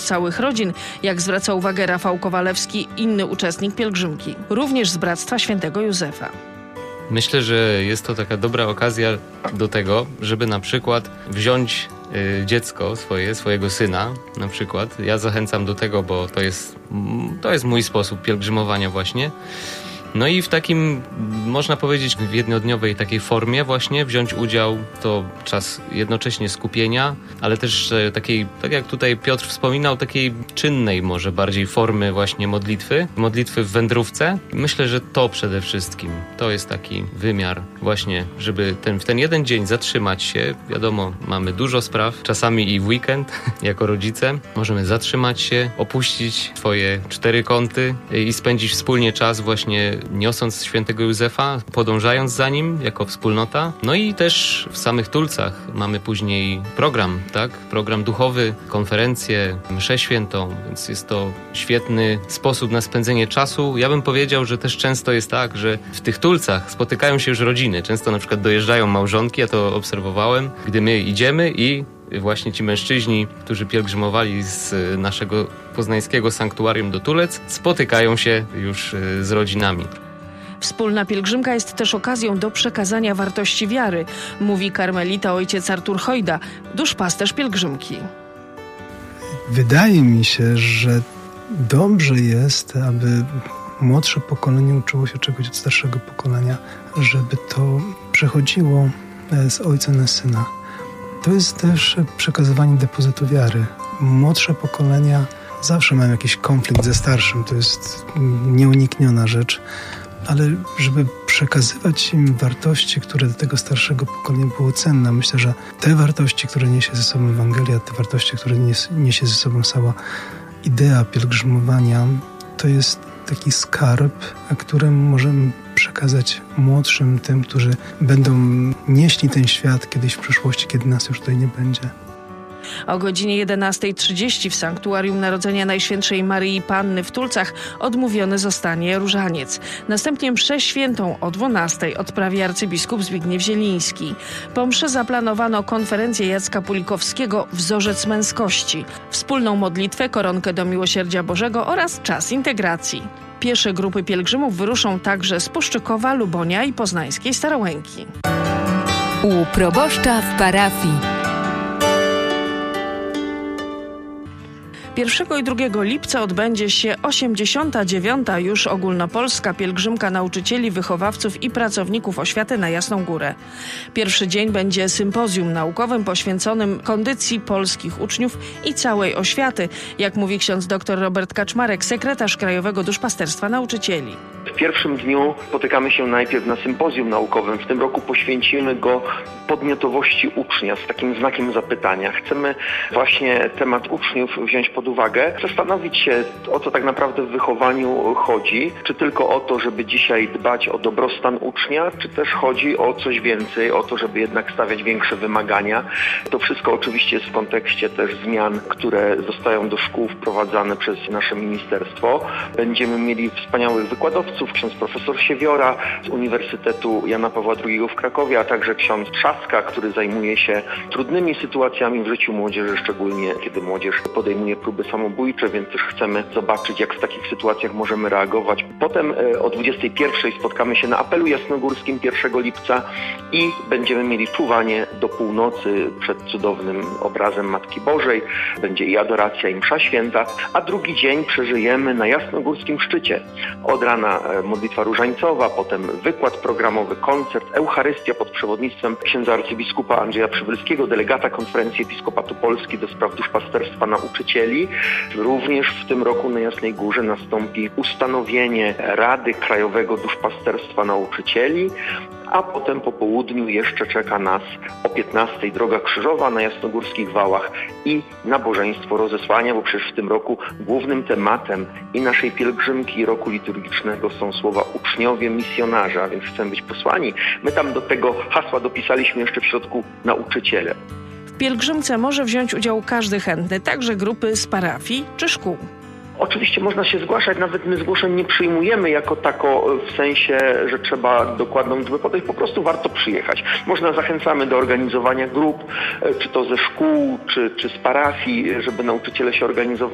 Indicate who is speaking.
Speaker 1: całych rodzin, jak zwraca uwagę Rafał Kowalewski, inny uczestnik pielgrzymki, również z Bractwa Świętego Józefa.
Speaker 2: Myślę, że jest to taka dobra okazja do tego, żeby na przykład wziąć dziecko swojego syna na przykład. Ja zachęcam do tego, bo to jest mój sposób pielgrzymowania właśnie. No i w takim, można powiedzieć, w jednodniowej takiej formie właśnie wziąć udział, to czas jednocześnie skupienia, ale też takiej, tak jak tutaj Piotr wspominał, takiej czynnej może bardziej formy właśnie modlitwy w wędrówce. Myślę, że to przede wszystkim, to jest taki wymiar właśnie, żeby w ten jeden dzień zatrzymać się. Wiadomo, mamy dużo spraw, czasami i w weekend jako rodzice. Możemy zatrzymać się, opuścić swoje 4 kąty i spędzić wspólnie czas właśnie niosąc świętego Józefa, podążając za nim jako wspólnota. No i też w samych Tulcach mamy później program, tak? Program duchowy, konferencję, mszę świętą, więc jest to świetny sposób na spędzenie czasu. Ja bym powiedział, że też często jest tak, że w tych Tulcach spotykają się już rodziny. Często na przykład dojeżdżają małżonki, ja to obserwowałem, gdy my idziemy i właśnie ci mężczyźni, którzy pielgrzymowali z naszego poznańskiego sanktuarium do Tulec, spotykają się już z rodzinami.
Speaker 1: Wspólna pielgrzymka jest też okazją do przekazania wartości wiary, mówi karmelita ojciec Artur Hojda, duszpasterz pielgrzymki.
Speaker 3: Wydaje mi się, że dobrze jest, aby młodsze pokolenie uczyło się czegoś od starszego pokolenia, żeby to przechodziło z ojca na syna. To jest też przekazywanie depozytu wiary. Młodsze pokolenia zawsze mają jakiś konflikt ze starszym, to jest nieunikniona rzecz, ale żeby przekazywać im wartości, które do tego starszego pokolenia były cenne, myślę, że te wartości, które niesie ze sobą Ewangelia, te wartości, które niesie ze sobą cała idea pielgrzymowania, to jest taki skarb, który możemy przekazać młodszym, tym, którzy będą nieśli ten świat kiedyś w przyszłości, kiedy nas już tutaj nie będzie.
Speaker 1: O godzinie 11:30 w Sanktuarium Narodzenia Najświętszej Maryi Panny w Tulcach odmówiony zostanie różaniec. Następnie mszę świętą o 12:00 odprawi arcybiskup Zbigniew Zieliński. Po mszy zaplanowano konferencję Jacka Pulikowskiego Wzorzec Męskości, wspólną modlitwę, koronkę do Miłosierdzia Bożego oraz czas integracji. Piesze grupy pielgrzymów wyruszą także z Puszczykowa, Lubonia i poznańskiej Starołęki.
Speaker 4: U proboszcza w parafii.
Speaker 1: 1 i 2 lipca odbędzie się 89. już ogólnopolska pielgrzymka nauczycieli, wychowawców i pracowników oświaty na Jasną Górę. Pierwszy dzień będzie sympozjum naukowym poświęconym kondycji polskich uczniów i całej oświaty, jak mówi ksiądz dr Robert Kaczmarek, sekretarz Krajowego Duszpasterstwa Nauczycieli.
Speaker 5: W pierwszym dniu spotykamy się najpierw na sympozjum naukowym. W tym roku poświęcimy go podmiotowości ucznia z takim znakiem zapytania. Chcemy właśnie temat uczniów wziąć pod uwagę, zastanowić się, o co tak naprawdę w wychowaniu chodzi. Czy tylko o to, żeby dzisiaj dbać o dobrostan ucznia, czy też chodzi o coś więcej, o to, żeby jednak stawiać większe wymagania. To wszystko oczywiście jest w kontekście też zmian, które zostają do szkół wprowadzane przez nasze ministerstwo. Będziemy mieli wspaniałych wykładowców, ksiądz profesor Siewiora z Uniwersytetu Jana Pawła II w Krakowie, a także ksiądz Trzaska, który zajmuje się trudnymi sytuacjami w życiu młodzieży, szczególnie kiedy młodzież podejmuje próby samobójcze, więc też chcemy zobaczyć, jak w takich sytuacjach możemy reagować. Potem o 21:00 spotkamy się na apelu jasnogórskim 1 lipca i będziemy mieli czuwanie do północy przed cudownym obrazem Matki Bożej. Będzie i adoracja, i msza święta, a drugi dzień przeżyjemy na jasnogórskim szczycie. Od rana modlitwa różańcowa, potem wykład programowy, koncert, Eucharystia pod przewodnictwem księdza arcybiskupa Andrzeja Przybylskiego, delegata Konferencji Episkopatu Polski do spraw duszpasterstwa nauczycieli. Również w tym roku na Jasnej Górze nastąpi ustanowienie Rady Krajowego Duszpasterstwa Nauczycieli, a potem po południu jeszcze czeka nas o 15:00 Droga Krzyżowa na Jasnogórskich Wałach i nabożeństwo rozesłania, bo przecież w tym roku głównym tematem i naszej pielgrzymki, i roku liturgicznego są słowa uczniowie misjonarza, a więc chcemy być posłani. My tam do tego hasła dopisaliśmy jeszcze w środku nauczyciele.
Speaker 1: W pielgrzymce może wziąć udział każdy chętny, także grupy z parafii czy szkół.
Speaker 5: Oczywiście można się zgłaszać, nawet my zgłoszeń nie przyjmujemy jako tako w sensie, że trzeba dokładną liczbę podejść, po prostu warto przyjechać. Zachęcamy do organizowania grup, czy to ze szkół, czy z parafii, żeby nauczyciele się organizowali.